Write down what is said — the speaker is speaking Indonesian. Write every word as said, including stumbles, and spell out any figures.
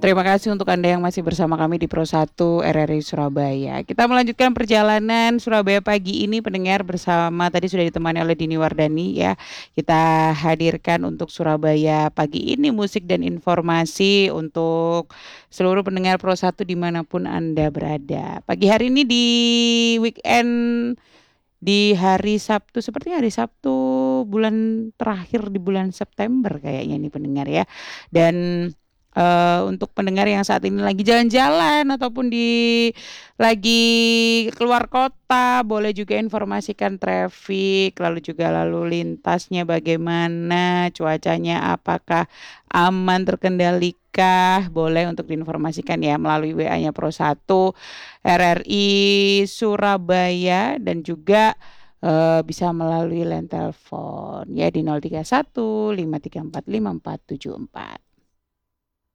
Terima kasih untuk Anda yang masih bersama kami di Pro satu R R I Surabaya. Kita melanjutkan perjalanan Surabaya pagi ini pendengar bersama tadi sudah ditemani oleh Dini Wardani ya. Kita hadirkan untuk Surabaya pagi ini musik dan informasi untuk seluruh pendengar Pro satu dimanapun Anda berada. Pagi hari ini di weekend di hari Sabtu, sepertinya hari Sabtu bulan terakhir di bulan September kayaknya nih pendengar ya. Dan eh, untuk pendengar yang saat ini lagi jalan-jalan ataupun di lagi keluar kota, boleh juga informasikan traffic, lalu juga lalu lintasnya bagaimana, cuacanya apakah aman terkendalikah, boleh untuk diinformasikan ya melalui W A-nya Pro satu R R I Surabaya dan juga eh, bisa melalui line telepon ya di nol tiga satu lima tiga empat lima empat tujuh empat.